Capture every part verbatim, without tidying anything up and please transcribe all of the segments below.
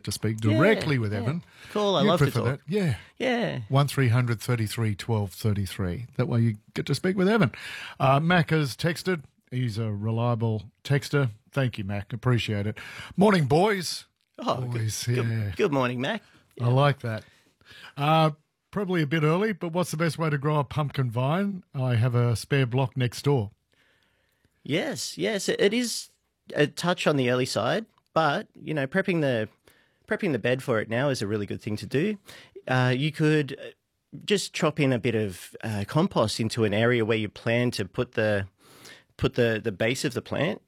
get to speak directly yeah, with yeah. Evan. Cool, I you love to prefer talk. that. Yeah. Yeah. one three hundred thirty-three twelve thirty-three. That way you get to speak with Evan. Uh, Mac has texted. He's a reliable texter. Thank you, Mac. Appreciate it. Morning, boys. Oh, boys, good, yeah. good, good morning, Mac. I like that. Uh, probably a bit early, but what's the best way to grow a pumpkin vine? I have a spare block next door. Yes, yes, it, it is a touch on the early side, but you know, prepping the prepping the bed for it now is a really good thing to do. Uh, you could just chop in a bit of uh, compost into an area where you plan to put the put the the base of the plant.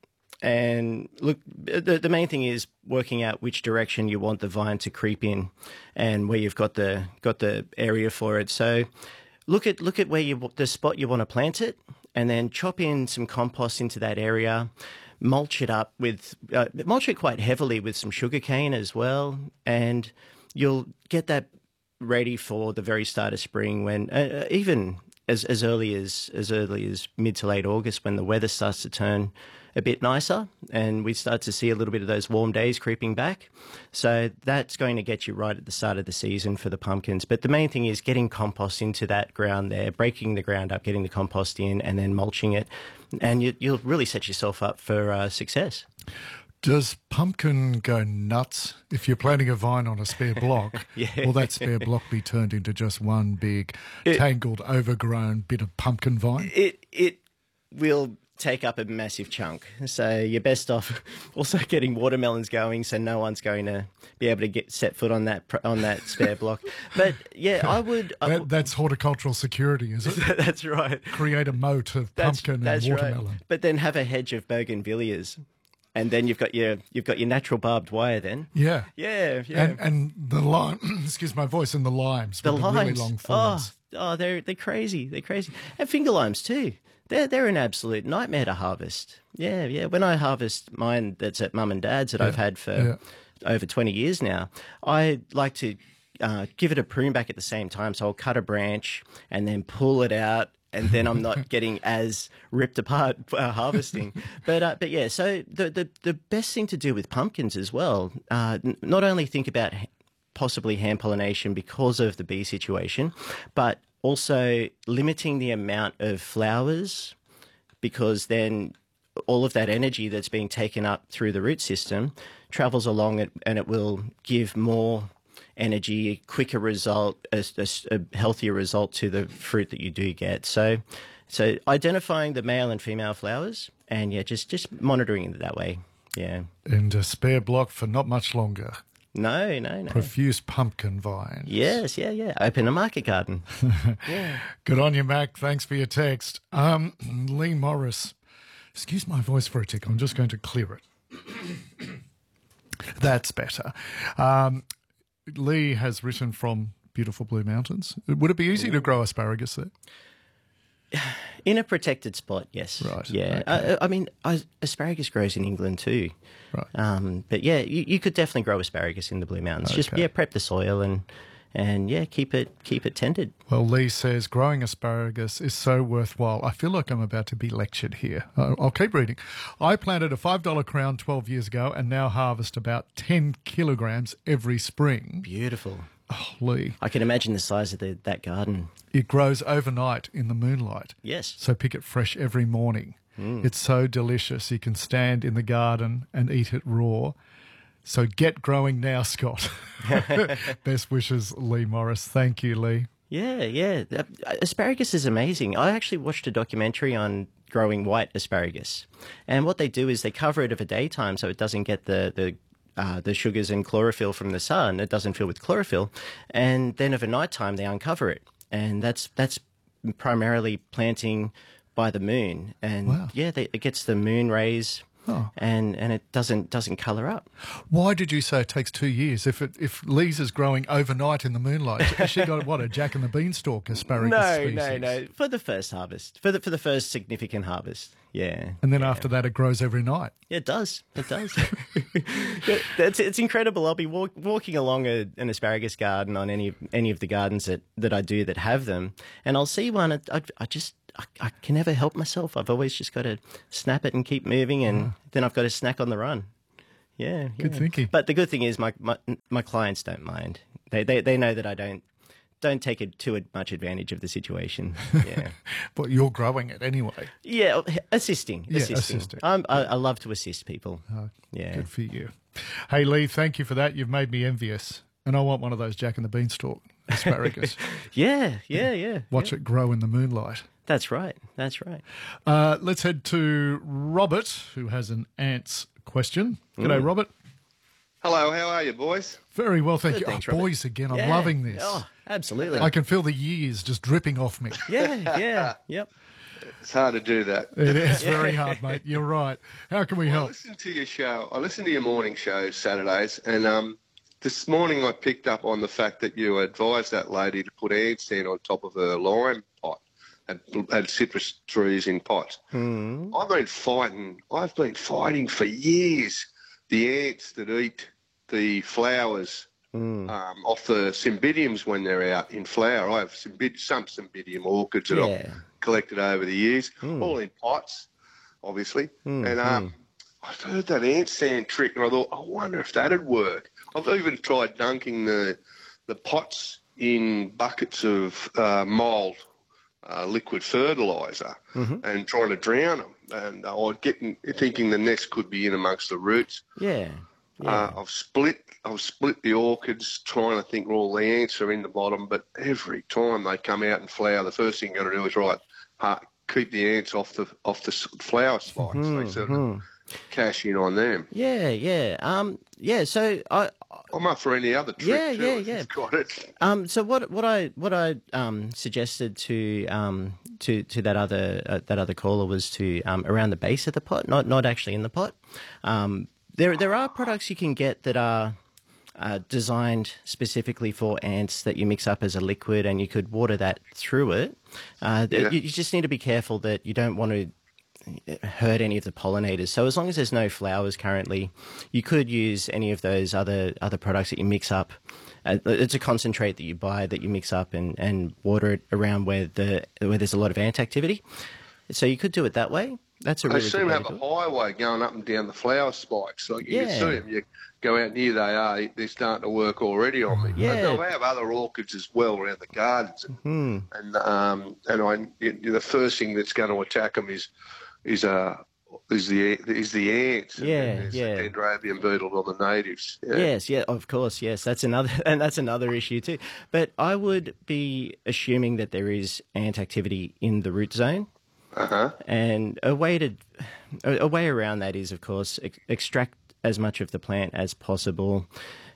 And look, the, the main thing is working out which direction you want the vine to creep in, and where you've got the got the area for it. So, look at look at where you the spot you want to plant it, and then chop in some compost into that area. Mulch it up with uh, mulch it quite heavily with some sugarcane as well, and you'll get that ready for the very start of spring. When uh, even as as early as as early as mid to late August, when the weather starts to turn a bit nicer and we start to see a little bit of those warm days creeping back. So that's going to get you right at the start of the season for the pumpkins. But the main thing is getting compost into that ground there, breaking the ground up, getting the compost in, and then mulching it. And you, you'll really set yourself up for uh, success. Does pumpkin go nuts if you're planting a vine on a spare block? Yeah. Will that spare block be turned into just one big, it, tangled, overgrown bit of pumpkin vine? It it will take up a massive chunk. So you're best off also getting watermelons going, so no one's going to be able to get set foot on that on that spare block. But yeah, I would. that, I, that's horticultural security, is it? That's right. Create a moat of That's, pumpkin that's and watermelon. Right. But then have a hedge of bougainvilleas. And then you've got your you've got your natural barbed wire. Then yeah, yeah, yeah, and and the lime. Excuse my voice. And the limes. The with limes, the really long thorns. oh, oh, they're they're crazy. They're crazy. And finger limes too. They're they're an absolute nightmare to harvest. Yeah, yeah. When I harvest mine, that's at mum and dad's that yeah. I've had for yeah. over twenty years now. I like to uh, give it a prune back at the same time. So I'll cut a branch and then pull it out. And then I'm not getting as ripped apart uh, harvesting. But uh, but yeah, so the, the, the best thing to do with pumpkins as well, uh, n- not only think about possibly hand pollination because of the bee situation, but also limiting the amount of flowers, because then all of that energy that's being taken up through the root system travels along it, and it will give more energy, a quicker result, a, a, a healthier result to the fruit that you do get. So, so identifying the male and female flowers, and yeah, just just monitoring it that way. Yeah. And a spare block for not much longer. No, no, no. Profuse pumpkin vines. Yes, yeah, yeah. Open a market garden. Yeah. Good on you, Mac. Thanks for your text. Um, Lee Morris. Excuse my voice for a tick. I'm just going to clear it. That's better. Um, Lee has written from beautiful Blue Mountains. Would it be easy to grow asparagus there? In a protected spot, yes. Right. Yeah. Okay. Uh, I mean, I, asparagus grows in England too. Right. Um, but yeah, you, you could definitely grow asparagus in the Blue Mountains. Okay. Just yeah, prep the soil and and yeah, keep it keep it tended. Well, Lee says growing asparagus is so worthwhile. I feel like I'm about to be lectured here. I'll, I'll keep reading. I planted a five dollar crown twelve years ago and now harvest about ten kilograms every spring. Beautiful. Oh, Lee. I can imagine the size of the, that garden. It grows overnight in the moonlight. Yes. So pick it fresh every morning. Mm. It's so delicious. You can stand in the garden and eat it raw. So get growing now, Scott. Best wishes, Lee Morris. Thank you, Lee. Yeah, yeah. Uh, asparagus is amazing. I actually watched a documentary on growing white asparagus. And what they do is they cover it of a daytime so it doesn't get the, the uh, the sugars and chlorophyll from the sun. It doesn't fill with chlorophyll. And then of a nighttime, they uncover it. And that's that's primarily planting by the moon. And wow. yeah, they, it gets the moon rays. Oh. And and it doesn't doesn't colour up. Why did you say it takes two years? If it, if Lee's is growing overnight in the moonlight, has she got what, a Jack and the Beanstalk asparagus no, species? No, no, no. For the first harvest, for the for the first significant harvest, yeah. And then yeah. after that, it grows every night. Yeah, it does. It does. yeah, it's it's incredible. I'll be walk, walking along a, an asparagus garden on any any of the gardens that, that I do that have them, and I'll see one. I, I just. I, I can never help myself. I've always just got to snap it and keep moving, and yeah. then I've got a snack on the run. yeah, Good yeah. thinking. But the good thing is, my, my my clients don't mind. They they they know that I don't don't take it too much advantage of the situation. Yeah, But you're growing it anyway. yeah, assisting, Yeah, assisting. assisting. I'm, I, I love to assist people. Oh, Yeah, Good for you. Hey, Lee, thank you for that. You've made me envious. And I want one of those Jack and the Beanstalk asparagus. yeah, yeah, yeah. Watch yeah. it grow in the moonlight. That's right. That's right. Uh, let's head to Robert, who has an ants question. G'day, Mm. Robert. Hello, how are you, boys? Very well, thank Good, you. thanks, oh, Robert. boys again. I'm Yeah. loving this. Oh, absolutely. I can feel the years just dripping off me. Yeah, yeah, yep. It's hard to do that. It is very hard, mate. You're right. How can we I help? listen to your show. I listen to your morning show Saturdays, and um, this morning I picked up on the fact that you advised that lady to put ants in on top of her lime pot and had citrus trees in pots. Mm. I've been fighting. I've been fighting for years the ants that eat the flowers Mm. um, off the cymbidiums when they're out in flower. I have cymbid- some cymbidium orchids that I've Yeah. collected over the years, Mm. all in pots, obviously. Mm, and um, I've heard that ant sand trick, and I thought, I wonder if that'd work. I've even tried dunking the the pots in buckets of uh, mould, uh, liquid fertiliser, Mhm. and trying to drown them. And I was getting thinking the nest could be in amongst the roots. Yeah. Yeah. Uh, I've split. I've split the orchids, trying to think, well, the ants are in the bottom, but every time they come out and flower, the first thing you got to do is right, uh, keep the ants off the off the s- flower spikes. They sort of cash in on them. yeah, yeah. Um, yeah. So I, I'm up for any other trick Yeah, too, yeah, if yeah. you've got it. um, so what, what I, what I, um, suggested to, um, to, to that other, uh, that other caller was to, um, around the base of the pot, not, not actually in the pot. Um, there, there are products you can get that are, uh, designed specifically for ants that you mix up as a liquid, and you could water that through it. Uh, Yeah. you, you just need to be careful that you don't want to hurt any of the pollinators. So as long as there's no flowers currently, you could use any of those other other products that you mix up. Uh, it's a concentrate that you buy that you mix up and, and water it around where the where there's a lot of ant activity. So you could do it that way. That's a They really seem good to way have to a do it. highway going up and down the flower spikes. Like you Yeah. can see them. You go out near they are, they're starting to work already on me. Yeah. They'll have other orchids as well around the gardens. Hmm. And um, and I, it, the first thing that's going to attack them is is uh is the is the ants. And Yeah, then there's yeah. the dendrobium beetle on the natives. Yeah. Yes, yeah, of course, yes. That's another, and that's another issue too. But I would be assuming that there is ant activity in the root zone, Uh huh. and a way to, a, a way around that is, of course, ex- extract as much of the plant as possible,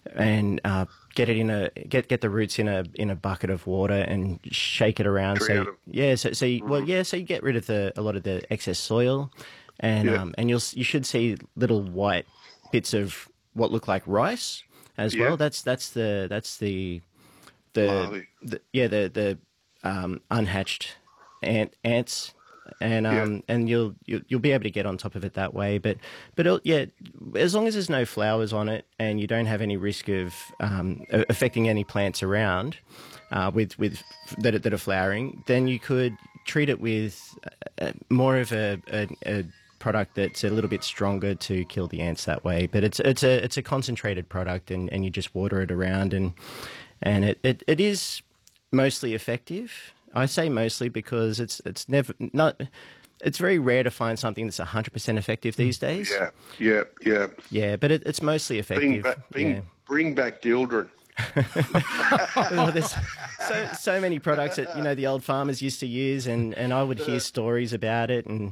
and uh, get it in a get get the roots in a in a bucket of water and shake it around. Drown so 'em. yeah, so, so you, well, yeah, so you get rid of the a lot of the excess soil, and Yeah. um, and you'll you should see little white bits of what look like rice as Yeah. well. That's that's the that's the the, Larvae. the yeah the the um, unhatched ant ants. And um Yeah. and you'll, you'll you'll be able to get on top of it that way, but but it'll- yeah, as long as there's no flowers on it and you don't have any risk of um, a- affecting any plants around uh, with with that are, that are flowering, then you could treat it with uh, more of a, a, a product that's a little bit stronger to kill the ants that way. But it's it's a it's a concentrated product, and, and you just water it around, and and it, it, it is mostly effective. I say mostly because it's it's never not. It's very rare to find something that's one hundred percent effective these days. Yeah. Yeah. Yeah. Yeah, but it, it's mostly Bring effective. back, bring, yeah. bring back Dildren. Well, there's so so many products that you know the old farmers used to use, and, and I would hear stories about it, and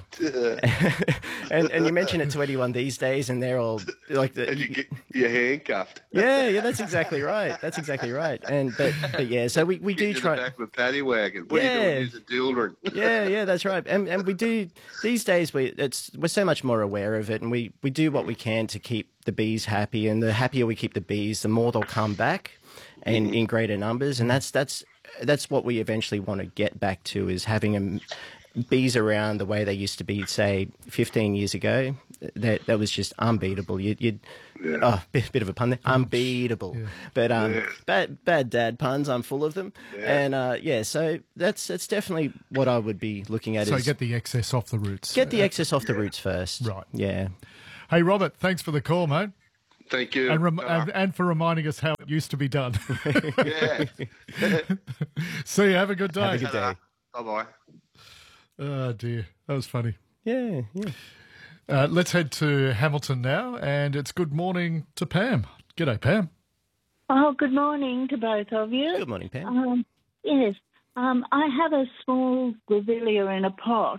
and and you mention it to anyone these days, and they're all like the, And you get you're handcuffed. yeah, yeah, that's exactly right. That's exactly right. And but but yeah, so we, we do Get to try. the back of a paddy wagon. What Yeah. are you doing? Use a Dildren. Yeah, yeah, that's right. And and we do these days. We it's we're so much more aware of it, and we we do what we can to keep the bees happy. And the happier we keep the bees, the more they'll come back, and in greater numbers. And that's that's that's what we eventually want to get back to, is having a, bees around the way they used to be, say, fifteen years ago. That that was just unbeatable. You'd, you'd Yeah. oh, bit, bit of a pun there, unbeatable. But um, Yeah. bad bad dad puns. I'm full of them, Yeah. and uh, yeah. So that's that's definitely what I would be looking at. So is get the excess off the roots. get the excess off the roots first. Right. Yeah. Hey, Robert, thanks for the call, mate. Thank you. And, rem- Uh, and, and for reminding us how it used to be done. yeah. See you. Have a good day. Have a good day. Bye bye. Oh, dear. That was funny. Yeah, yeah. Uh, let's head to Hamilton now, and it's good morning to Pam. G'day, Pam. Oh, good morning to both of you. Good morning, Pam. Um, yes, um, I have a small grevillea in a pot,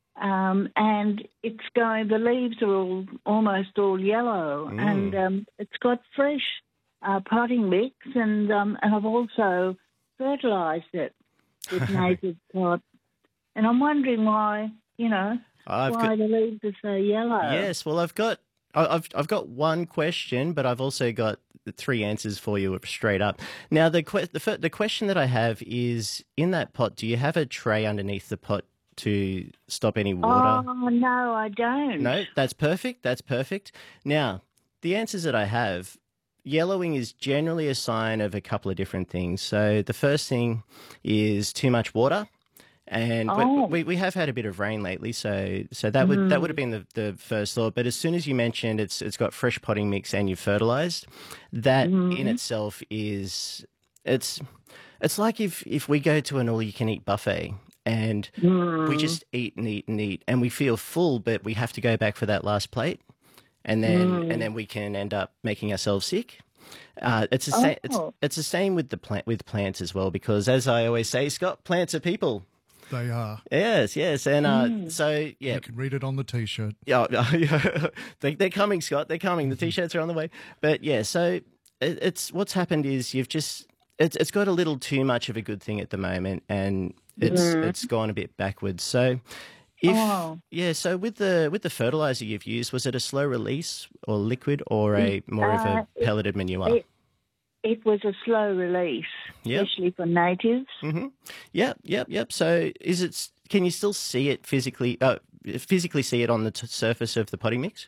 um, and it's going. The leaves are all almost all yellow, Mm. and um, it's got fresh uh, potting mix, and um, and I've also fertilised it with native pot, and I'm wondering why, you know, I've why got, the leaves are so yellow. yes, well, I've got I- I've I've got one question, but I've also got the three answers for you straight up. Now, the que- the fir- the question that I have is, in that pot, do you have a tray underneath the pot to stop any water? Oh no, I don't. No, that's perfect. That's perfect. Now, the answers that I have, yellowing is generally a sign of a couple of different things. So the first thing is too much water. And we- Oh. we, we have had a bit of rain lately, so so that would that would have been the, the first thought. But as soon as you mentioned it's it's got fresh potting mix and you've fertilized, that in itself is it's it's like if if we go to an all you can eat buffet and we just eat and eat and eat and we feel full, but we have to go back for that last plate, and then and then we can end up making ourselves sick. Uh, it's the same. It's, Oh. it's the same with the plant with plants as well, because as I always say, Scott, plants are people. They are. Yes, yes, and uh, so yeah, You can read it on the T-shirt. yeah, yeah. they, they're coming, Scott. They're coming. The t-shirts are on the way. But yeah, so it, it's what's happened is you've just it's it's got a little too much of a good thing at the moment, and it's it's gone a bit backwards. So if Oh. yeah, so with the with the fertilizer you've used, was it a slow release or liquid or a more of Uh, a pelleted manure? it- It was a slow release, Yep. especially for natives. Mm-hmm. Yep, yep, yep. So is it? Can you still see it physically? Uh, physically see it on the t- surface of the potting mix?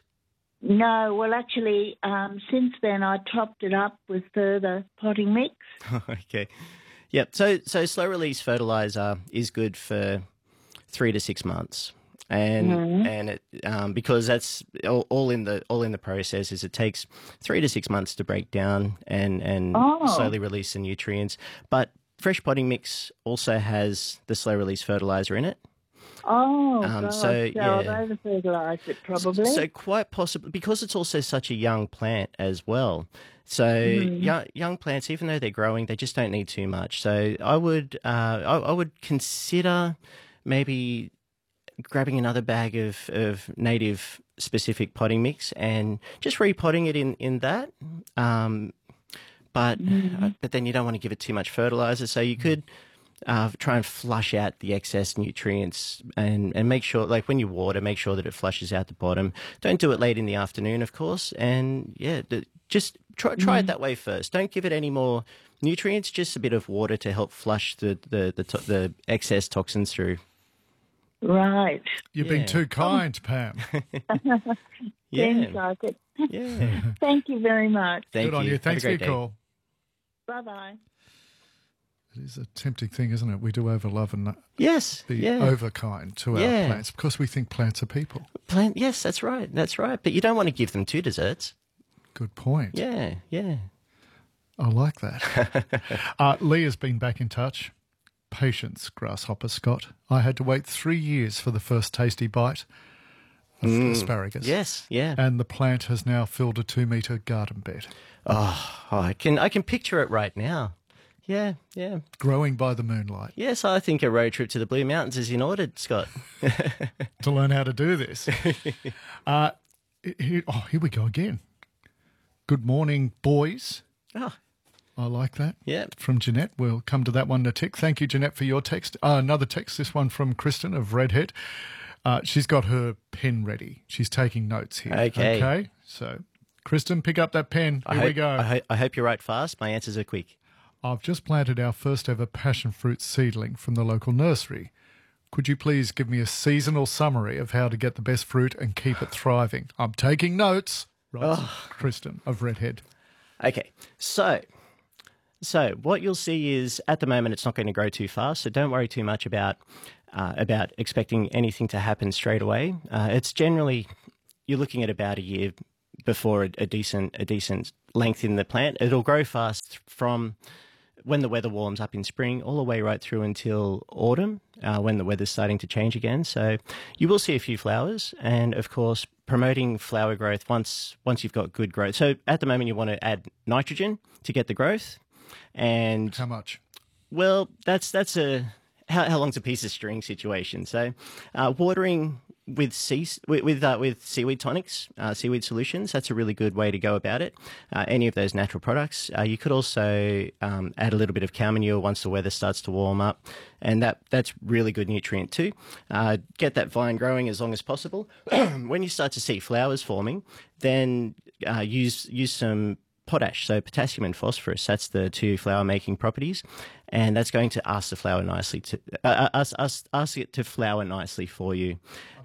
No, well, actually, um, since then I topped it up with further potting mix. Okay. Yep. So so slow release fertilizer is good for three to six months, and and it um, because that's all, all in the all in the process is it takes three to six months to break down and and Oh. slowly release the nutrients. But fresh potting mix also has the slow release fertilizer in it. Oh, Um, God, so, so I've yeah. over-fertilised it probably. So quite possibly, because it's also such a young plant as well. So young, young plants, even though they're growing, they just don't need too much. So I would, uh, I, I would consider maybe grabbing another bag of, of native specific potting mix and just repotting it in in that. Um, but uh, but then you don't want to give it too much fertilizer, so you could. Uh, try and flush out the excess nutrients and, and make sure, like when you water, make sure that it flushes out the bottom. Don't do it late in the afternoon, of course. And yeah, d- just try, try it that way first. Don't give it any more nutrients, just a bit of water to help flush the, the, the, to- the excess toxins through. Right. You've Yeah. been too kind, Pam. Yeah. Seems like it. Yeah. Thank you very much. Thank Good on you. you. Have a Thanks for your great day. call. Bye-bye. It is a tempting thing, isn't it? We do overlove and Yes. be Yeah. overkind to Yeah. our plants because we think plants are people. Plant. Yes, that's right. That's right. But you don't want to give them two desserts. Good point. Yeah. Yeah. I like that. uh, Lee has been back in touch. Patience, Grasshopper Scott. I had to wait three years for the first tasty bite of asparagus. Yes. Yeah. And the plant has now filled a two-metre garden bed, Oh, I can I can picture it right now. Yeah. Yeah. growing by the moonlight. Yes, I think a road trip to the Blue Mountains is in order, Scott. To learn how to do this. uh, here, oh, here we go again. Good morning, boys. Oh, I like that. yeah. From Jeanette. We'll come to that one in a tick. Thank you, Jeanette, for your text. Uh, another text, this one from Kristen of Redhead. Uh, she's got her pen ready. She's taking notes here. Okay. Okay. So, Kristen, pick up that pen. Here I hope, we go. I, ho- I hope you write fast. My answers are quick. I've just planted our first ever passion fruit seedling from the local nursery. Could you please give me a seasonal summary of how to get the best fruit and keep it thriving? I'm taking notes. Right, Kristen of Redhead. Okay, so so what you'll see is at the moment it's not going to grow too fast, so don't worry too much about uh, about expecting anything to happen straight away. Uh, it's generally you're looking at about a year before a, a decent a decent length in the plant. It'll grow fast from when the weather warms up in spring all the way right through until autumn, uh, when the weather's starting to change again. So you will see a few flowers, and of course promoting flower growth once once you've got good growth. So at the moment you want to add nitrogen to get the growth. And how much? Well, that's that's a how, how long's a piece of string situation. So uh, watering with sea, with with, uh, with seaweed tonics, uh, seaweed solutions, that's a really good way to go about it. Uh, any of those natural products. Uh, you could also um, add a little bit of cow manure once the weather starts to warm up, and that that's really good nutrient too. Uh, get that vine growing as long as possible. When you start to see flowers forming, then uh, use use some potash, so potassium and phosphorus. That's the two flower making properties, and that's going to ask the flower nicely to uh, ask, ask, ask it to flower nicely for you.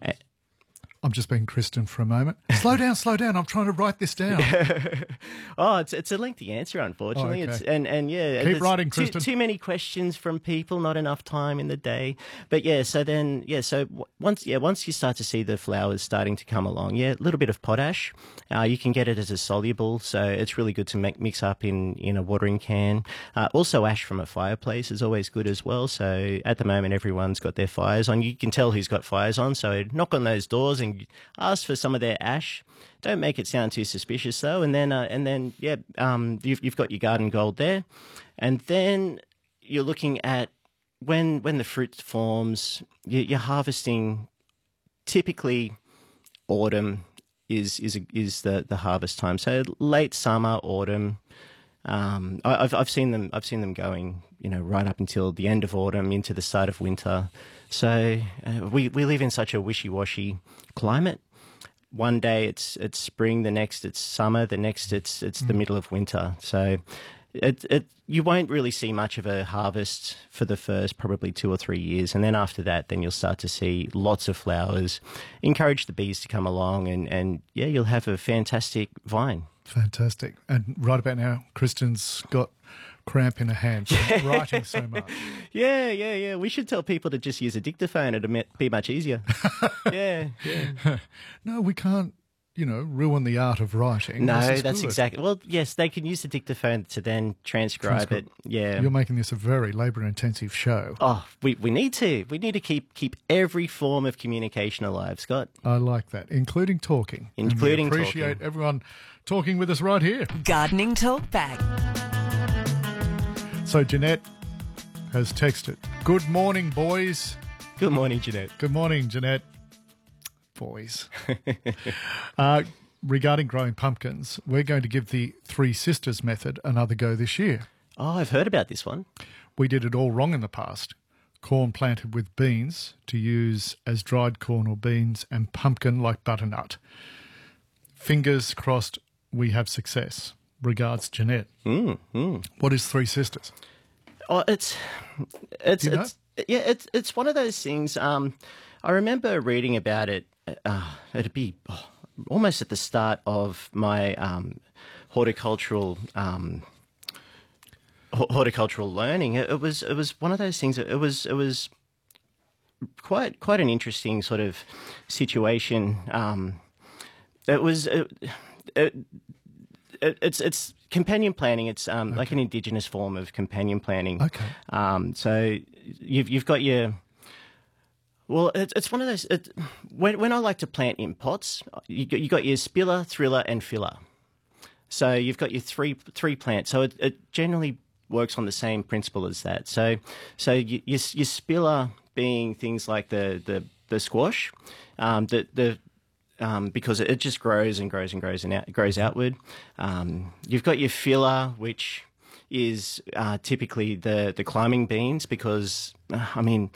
I'm just being Kristen for a moment. Slow down, slow down. I'm trying to write this down. oh, it's it's a lengthy answer, unfortunately. Oh, okay. It's and and yeah, keep writing, too, Kristen. Too many questions from people, not enough time in the day. But yeah, so then yeah, so w- once yeah, once you start to see the flowers starting to come along, yeah, a little bit of potash. Uh, you can get it as a soluble, so it's really good to make, mix up in in a watering can. Uh, also, ash from a fireplace is always good as well. So at the moment, everyone's got their fires on. You can tell who's got fires on. So knock on those doors and ask for some of their ash. Don't make it sound too suspicious though. And then, uh, and then, yeah, um, you've you've got your garden gold there, and then you're looking at when when the fruit forms. You're, you're harvesting. Typically, autumn is is is the, the harvest time. So late summer, autumn. Um, I, I've I've seen them. I've seen them going. You know, right up until the end of autumn, into the start of winter. So uh, we we live in such a wishy-washy climate. One day it's it's spring, the next it's summer, the next it's it's mm. the middle of winter. So it it you won't really see much of a harvest for the first probably two or three years, and then after that, then you'll start to see lots of flowers. Encourage the bees to come along, and and yeah, you'll have a fantastic vine. Fantastic. And right about now, Kristen's got cramp in her hand from writing so much. Yeah, yeah, yeah. We should tell people to just use a dictaphone. It'd be much easier. yeah, yeah. No, we can't, you know, ruin the art of writing. No, that's good. exactly. Well, yes, they can use the dictaphone to then transcribe, transcribe. it. Yeah. You're making this a very labour-intensive show. Oh, we, we need to. We need to keep keep every form of communication alive, Scott. I like that, including talking. Including and we appreciate talking. everyone talking with us right here. Gardening Talk Back. So Jeanette has texted, "Good morning, boys." Good morning, Jeanette. Good morning, Jeanette. Boys. uh, regarding growing pumpkins, we're going to give the Three Sisters method another go this year. Oh, I've heard about this one. We did it all wrong in the past. Corn planted with beans to use as dried corn or beans, and pumpkin like butternut. Fingers crossed we have success. Regards, Jeanette. Mm, mm. What is Three Sisters? Oh, it's it's Do you know? it's yeah, it's it's one of those things. Um, I remember reading about it. Uh, it'd be oh, almost at the start of my um, horticultural um, horticultural learning. It, it was it was one of those things. It was it was quite quite an interesting sort of situation. Um, it was. It, it, It's it's companion planting. It's um, okay. like an indigenous form of companion planting. Okay. Um, so you've you've got your well, it's it's one of those. It, when when I like to plant in pots, you got, you got your spiller, thriller, and filler. So you've got your three three plants. So it, it generally works on the same principle as that. So so you, your your spiller being things like the the the squash, um, the the Um, because it just grows and grows and grows and out, grows outward. Um, you've got your filler, which is uh, typically the, the climbing beans, because uh, I mean,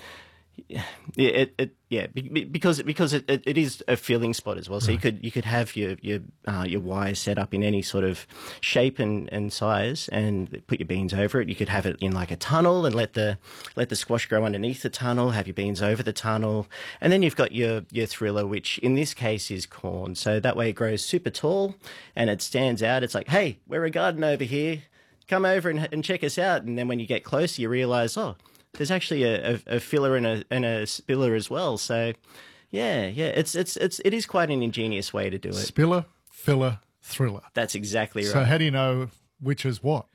it, it yeah because because it, it, it is a filling spot as well. So right. you could you could have your your uh, your wires set up in any sort of shape and, and size, and put your beans over it. You could have it in like a tunnel and let the let the squash grow underneath the tunnel. Have your beans over the tunnel, and then you've got your your thriller, which in this case is corn. So that way it grows super tall and it stands out. It's like, hey, we're a garden over here. Come over and, and check us out. And then when you get closer, you realise, oh, there's actually a, a, a filler and a and a spiller as well. So, yeah, yeah, it's it's it's it is quite an ingenious way to do it. Spiller, filler, thriller. That's exactly right. So how do you know which is what?